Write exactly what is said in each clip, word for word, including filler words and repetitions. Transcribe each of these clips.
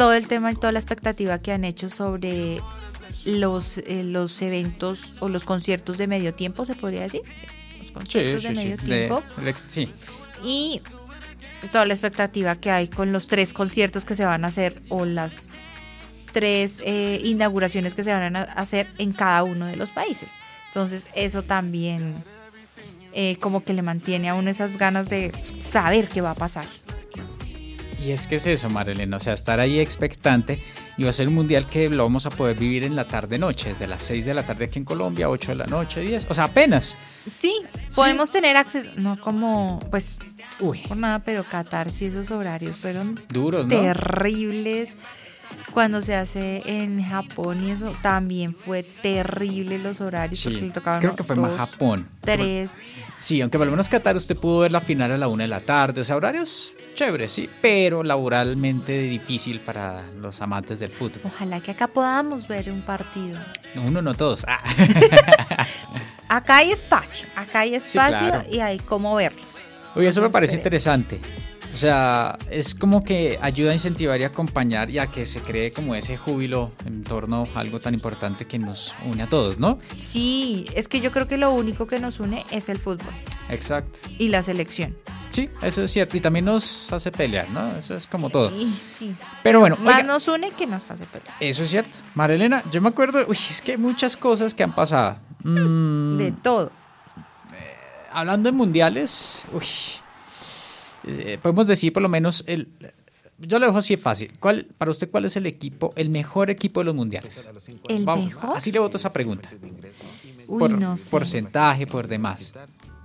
todo el tema y toda la expectativa que han hecho sobre los, eh, los eventos o los conciertos de medio tiempo, ¿se podría decir? Los conciertos Sí, de sí, medio sí. tiempo. De- el ex- sí. Y toda la expectativa que hay con los tres conciertos que se van a hacer o las tres eh, inauguraciones que se van a hacer en cada uno de los países. Entonces eso también eh, como que le mantiene a uno esas ganas de saber qué va a pasar. Y es que es eso, Marilena, o sea, estar ahí expectante, y va a ser un mundial que lo vamos a poder vivir en la tarde-noche, desde las seis de la tarde aquí en Colombia, ocho de la noche, diez, o sea, apenas. Sí, podemos sí. tener acceso, no como, pues, Uy. por nada, pero Qatar sí, esos horarios fueron duros, ¿no? Terribles. Cuando se hace en Japón y eso, también fue terrible los horarios, sí, porque le tocaban creo que fue dos, más Japón. Tres. Sí, aunque por lo menos Qatar usted pudo ver la final a la una de la tarde, o sea, horarios chéveres, sí, pero laboralmente difícil para los amantes del fútbol. Ojalá que acá podamos ver un partido. No, uno, no todos. Ah. Acá hay espacio, acá hay espacio sí, claro. Y hay cómo verlos. Oye, eso me parece interesante. O sea, es como que ayuda a incentivar y acompañar y a que se cree como ese júbilo en torno a algo tan importante que nos une a todos, ¿no? Sí, es que yo creo que lo único que nos une es el fútbol. Exacto. Y la selección. Sí, eso es cierto. Y también nos hace pelear, ¿no? Eso es como todo. Sí, sí. Pero bueno. Más oiga, nos une que nos hace pelear. Eso es cierto. Marilena, yo me acuerdo, uy, es que hay muchas cosas que han pasado. Mm, de todo. Eh, hablando de mundiales, uy... Eh, podemos decir por lo menos el, yo lo dejo así fácil. ¿Cuál, para usted, cuál es el equipo, el mejor equipo de los mundiales? ¿El Vamos, mejor? así le voto esa pregunta. Uy, por no sé. porcentaje, por demás.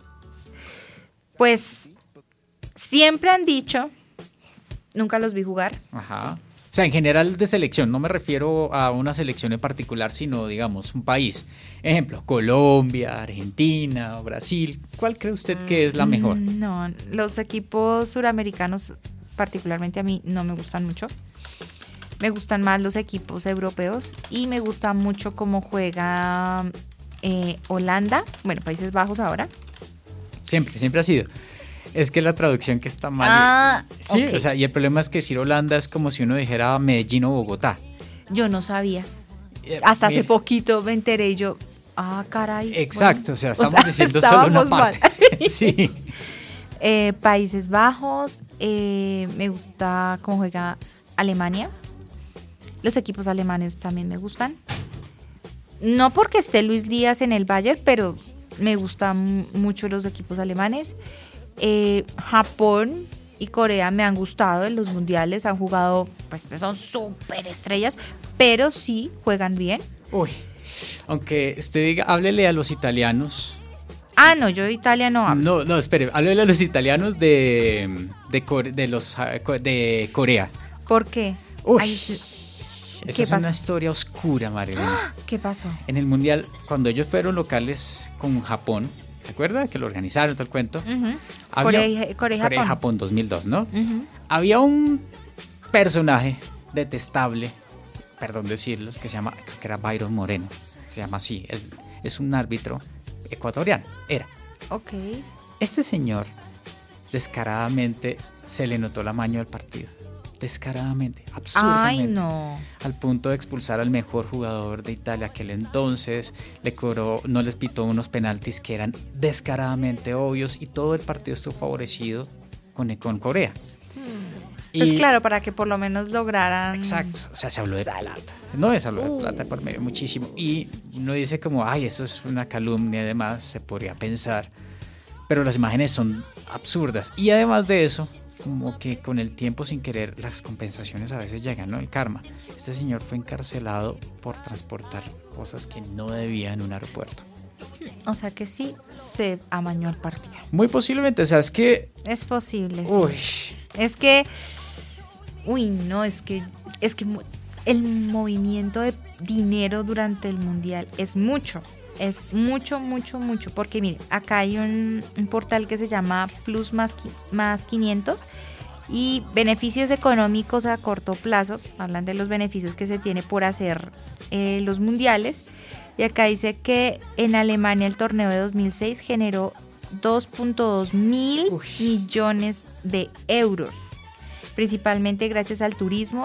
Pues siempre han dicho, nunca los vi jugar. Ajá. O sea, en general de selección, no me refiero a una selección en particular, sino, digamos, un país. Ejemplo, Colombia, Argentina, Brasil. ¿Cuál cree usted que es la mejor? No, los equipos suramericanos, particularmente a mí, no me gustan mucho. Me gustan más los equipos europeos y me gusta mucho cómo juega eh, Holanda, bueno, Países Bajos ahora. Siempre, siempre ha sido. Es que la traducción que está mal. Ah, sí, okay. O sea, y el problema es que decir Holanda es como si uno dijera Medellín o Bogotá. Yo no sabía. Eh, Hasta mira. hace poquito me enteré y yo, ah, caray. Exacto, bueno, o sea, estamos o sea, diciendo solo una parte. Sí. Eh, Países Bajos, eh, me gusta cómo juega Alemania. Los equipos alemanes también me gustan. No porque esté Luis Díaz en el Bayern, pero me gustan mucho los equipos alemanes. Eh, Japón y Corea me han gustado en los mundiales, han jugado, pues son súper estrellas, pero sí juegan bien. Uy, aunque usted diga, háblele a los italianos. Ah, no, yo de Italia no hablo. No, no, espere, háblele a los italianos de, de, Core, de, los, de Corea. ¿Por qué? Uy, Ay, esa ¿qué es pasó? una historia oscura, Marilena. ¿Qué pasó? En el mundial, cuando ellos fueron locales con Japón, ¿se acuerda? Que lo organizaron, todo el cuento. Uh-huh. Había, Corea, y, Corea y Corea y Japón. Japón dos mil dos, ¿no? Uh-huh. Había un personaje detestable, perdón decirlo, que se llama, creo que era Byron Moreno, se llama así, él es un árbitro ecuatoriano, era. Ok. Este señor, descaradamente, se le notó el amaño del partido. Descaradamente, absurdamente. Ay, no. Al punto de expulsar al mejor jugador de Italia aquel entonces, le cobró, no les pitó unos penaltis que eran descaradamente obvios y todo el partido estuvo favorecido con, con Corea. Hmm. Pues claro, para que por lo menos lograran... Exacto, o sea, se habló de plata. No se habló de plata por medio muchísimo. Y uno dice como, ay, eso es una calumnia y demás, se podría pensar. Pero las imágenes son absurdas. Y además de eso, como que con el tiempo sin querer las compensaciones a veces llegan, ¿no? El karma. Este señor fue encarcelado por transportar cosas que no debía en un aeropuerto. O sea que sí, se amañó el partido. Muy posiblemente, o sea, es que... Es posible, sí. Uy. Es que... Uy, no, es que... Es que el movimiento de dinero durante el mundial es mucho. Es mucho, mucho, mucho. Porque miren, acá hay un, un portal que se llama Plus más, más quinientos y beneficios económicos a corto plazo. Hablan de los beneficios que se tiene por hacer eh, los mundiales. Y acá dice que en Alemania el torneo de dos mil seis generó dos punto dos mil Uy. millones de euros. Principalmente gracias al turismo